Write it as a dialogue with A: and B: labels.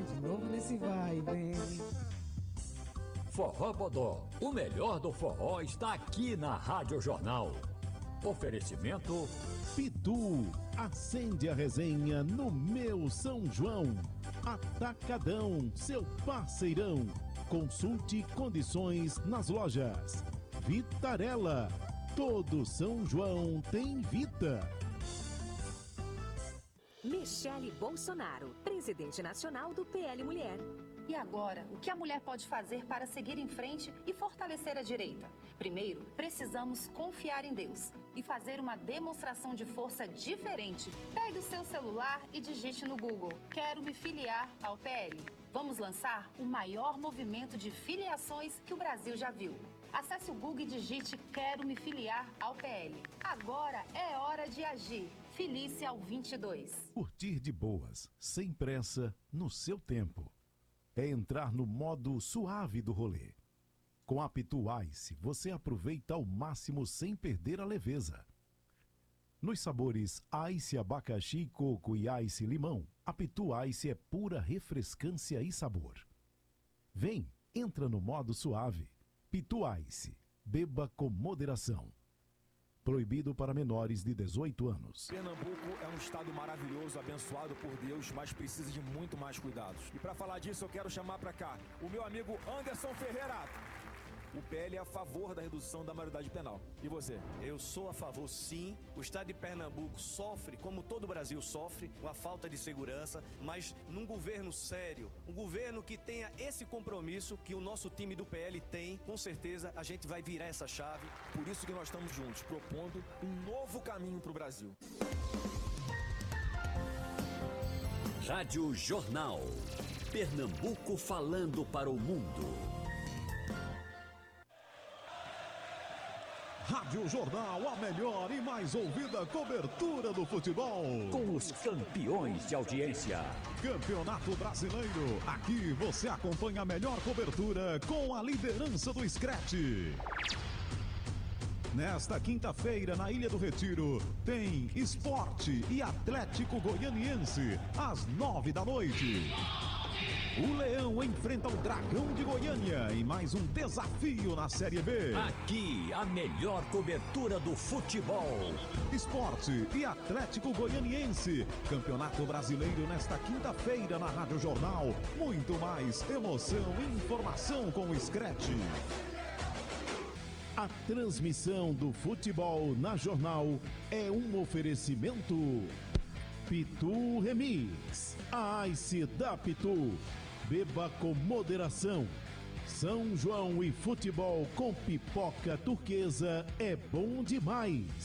A: de novo nesse vai e vem.
B: Forró Bodó, o melhor do forró está aqui na Rádio Jornal. Oferecimento
C: Pitu, acende a resenha no meu São João. Atacadão, seu parceirão. Consulte condições nas lojas. Vitarella, todo São João tem Vita.
D: Michele Bolsonaro, presidente nacional do PL Mulher.
E: E agora, o que a mulher pode fazer para seguir em frente e fortalecer a direita? Primeiro, precisamos confiar em Deus e fazer uma demonstração de força diferente. Pegue o seu celular e digite no Google: quero me filiar ao PL. Vamos lançar o maior movimento de filiações que o Brasil já viu. Acesse o Google e digite: quero me filiar ao PL. Agora é hora de agir. Filie-se ao 22.
C: Curtir de boas, sem pressa, no seu tempo. É entrar no modo suave do rolê. Com a Pitu Ice, você aproveita ao máximo sem perder a leveza. Nos sabores Ice abacaxi, coco e Ice limão, a Pitu Ice é pura refrescância e sabor. Vem, entra no modo suave. Pitu Ice, beba com moderação. Proibido para menores de 18 anos.
F: Pernambuco é um estado maravilhoso, abençoado por Deus, mas precisa de muito mais cuidados. E para falar disso, eu quero chamar para cá o meu amigo Anderson Ferreira. O PL é a favor da redução da maioridade penal. E você?
G: Eu sou a favor, sim. O estado de Pernambuco sofre, como todo o Brasil sofre, com a falta de segurança, mas num governo sério, um governo que tenha esse compromisso que o nosso time do PL tem, com certeza a gente vai virar essa chave.
F: Por isso que nós estamos juntos, propondo um novo caminho para o Brasil.
B: Rádio Jornal. Pernambuco falando para o mundo.
C: Rádio Jornal, a melhor e mais ouvida cobertura do futebol.
B: Com os campeões de audiência.
C: Campeonato Brasileiro. Aqui você acompanha a melhor cobertura com a liderança do Scratch. Nesta quinta-feira, na Ilha do Retiro, tem Esporte e Atlético Goianiense, às 9h. O Leão enfrenta o Dragão de Goiânia em mais um desafio na Série B.
B: Aqui, a melhor cobertura do futebol.
C: Esporte e Atlético Goianiense. Campeonato Brasileiro nesta quinta-feira na Rádio Jornal. Muito mais emoção e informação com o Scratch. A transmissão do futebol na Jornal é um oferecimento Pitu Remix. A Ice da Pitu. Beba com moderação. São João e futebol com pipoca turquesa é bom demais.